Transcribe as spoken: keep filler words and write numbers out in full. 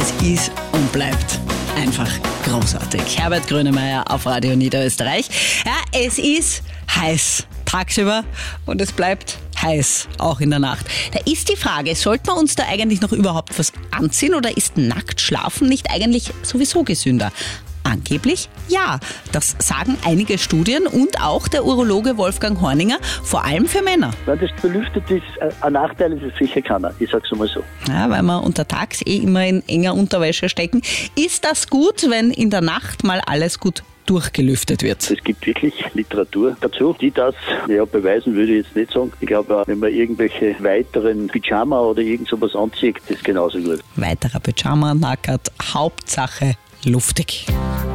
Es ist und bleibt einfach großartig. Herbert Grönemeyer auf Radio Niederösterreich. Ja, es ist heiß tagsüber und es bleibt heiß, auch in der Nacht. Da ist die Frage, sollten wir uns da eigentlich noch überhaupt was anziehen oder ist nackt schlafen nicht eigentlich sowieso gesünder? Angeblich ja, das sagen einige Studien und auch der Urologe Wolfgang Horninger, vor allem für Männer. Wenn das belüftet ist, ein Nachteil ist es sicher keiner, ich sag's mal so. Ja, weil wir untertags eh immer in enger Unterwäsche stecken. Ist das gut, wenn in der Nacht mal alles gut durchgelüftet wird? Es gibt wirklich Literatur dazu, die das ja, beweisen, würde ich jetzt nicht sagen. Ich glaube, wenn man irgendwelche weiteren Pyjama oder irgend sowas anzieht, ist genauso gut. Weiterer Pyjama, nackert, Hauptsache luftig.